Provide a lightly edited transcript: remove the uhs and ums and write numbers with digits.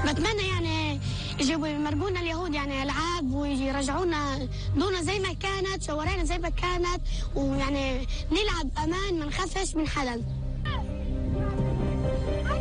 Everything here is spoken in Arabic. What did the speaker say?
بتمنى يعني يجيبوا يمرقونا اليهود يعني العاب ويرجعونا دونا زي ما كانت، شوارعنا زي ما كانت، ويعني نلعب امان ما نخافش من حدا.